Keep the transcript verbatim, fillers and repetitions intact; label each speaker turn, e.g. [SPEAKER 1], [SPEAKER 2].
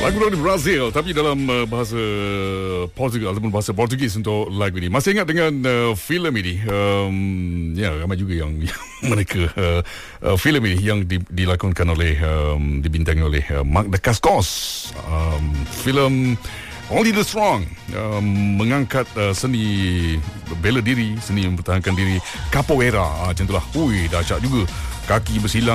[SPEAKER 1] Lagu dari Brazil tapi dalam uh, bahasa Portugal ataupun bahasa Portugis untuk lagu ini. Masih ingat dengan uh, filem ini? Um, ya, ramai juga yang, yang mereka uh, uh, filem ini yang di, dilakonkan oleh um, dibintangi oleh uh, Mark Dacascos. Um, filem Only the Strong um, mengangkat uh, seni bela diri, seni mempertahankan diri, capoeira. Ah, macam itulah. Ui, dahsyat juga. Kaki bersilang